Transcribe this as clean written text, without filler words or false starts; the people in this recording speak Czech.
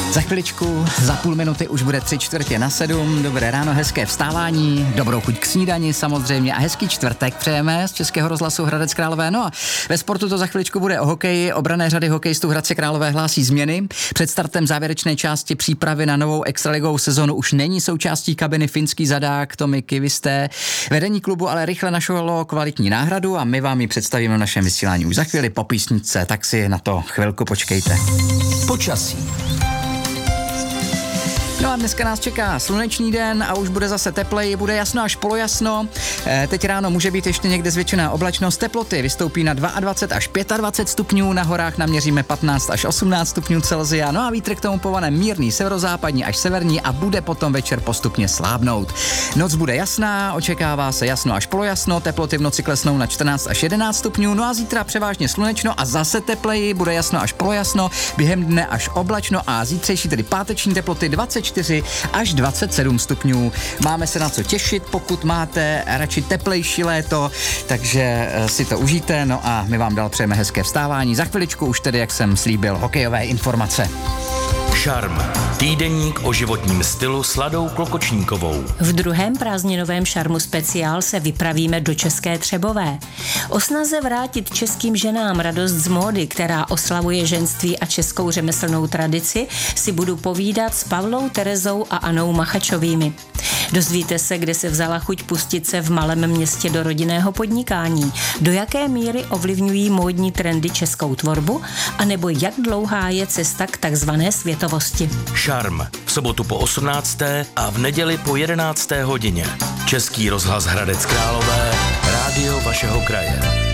Za chviličku, za půl minuty už bude 6:45. Dobré ráno, hezké vstávání, dobrou chuť k snídani samozřejmě a hezký čtvrtek přejeme z Českého rozhlasu Hradec Králové. No a ve sportu to za chviličku bude o hokeji. Obranné řady hokejistů Hradce Králové hlásí změny. Před startem závěrečné části přípravy na novou extraligovou sezonu už není součástí kabiny finský zadák Tomi Kivisté. Vedení klubu ale rychle našlo kvalitní náhradu a my vám ji představíme v našem vysílání už za chvíli po písničce, tak si na to chvilku počkejte. Počasí. No a dneska nás čeká slunečný den a už bude zase tepleji, bude jasno až polojasno. Teď ráno může být ještě někde zvětšená oblačnost, teploty vystoupí na 22 až 25 stupňů, na horách naměříme 15 až 18 stupňů Celsia, no a vítr k tomu povane mírný severozápadní až severní a bude potom večer postupně slábnout. Noc bude jasná, očekává se jasno až polojasno, teploty v noci klesnou na 14 až 11 stupňů, no a zítra převážně slunečno a zase tepleji, bude jasno až polojasno, během dne až oblačno a zítřejší tedy páteční teploty 24 až 27 stupňů. Máme se na co těšit, pokud máte radši teplejší léto, takže si to užijte, no a my vám dál přejeme hezké vstávání. Za chviličku už tedy, jak jsem slíbil, hokejové informace. Šarm. Týdeník o životním stylu s Ladou Klokočníkovou. V druhém prázdninovém Šarmu speciál se vypravíme do České Třebové. O snaze vrátit českým ženám radost z módy, která oslavuje ženství a českou řemeslnou tradici, si budu povídat s Pavlou Terezou a Anou Machačovými. Dozvíte se, kde se vzala chuť pustit se v malém městě do rodinného podnikání, do jaké míry ovlivňují módní trendy českou tvorbu, anebo jak dlouhá je cesta k takzvané světovosti. Šarm. V sobotu po 18. a v neděli po 11. hodině. Český rozhlas Hradec Králové, rádio vašeho kraje.